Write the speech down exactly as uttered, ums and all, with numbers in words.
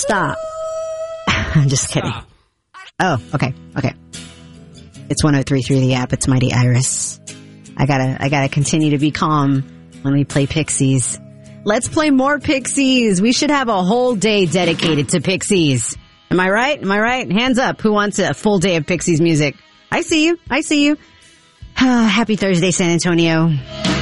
Stop. I'm just kidding. Stop. Oh, okay, okay. It's one oh three point three The App. It's Mighty Iris. I gotta, I gotta continue to be calm when we play Pixies. Let's play more Pixies. We should have a whole day dedicated to Pixies. Am I right? Am I right? Hands up. Who wants a full day of Pixies music? I see you. I see you. Happy Thursday, San Antonio.